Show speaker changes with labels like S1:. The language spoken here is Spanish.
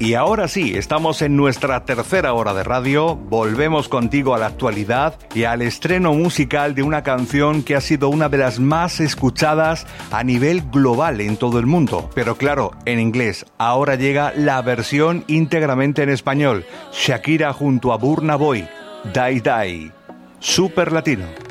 S1: Y ahora sí, estamos en nuestra tercera hora de radio, volvemos contigo a la actualidad y al estreno musical de una canción que ha sido una de las más escuchadas a nivel global en todo el mundo. Pero claro, en inglés. Ahora llega la versión íntegramente en español. Shakira junto a Burna Boy, Die Die. Super latino.